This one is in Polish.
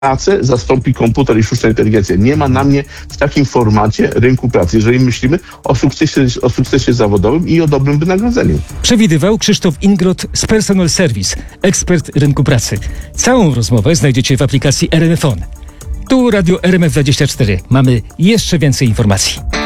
pracę zastąpi komputer i sztuczna inteligencja. Nie ma na mnie w takim formacie rynku pracy, jeżeli myślimy o sukcesie zawodowym i o dobrym wynagrodzeniu. Przewidywał Krzysztof Ingrot z Personal Service, ekspert rynku pracy. Całą rozmowę znajdziecie w aplikacji RMF On. Tu Radio RMF24. Mamy jeszcze więcej informacji.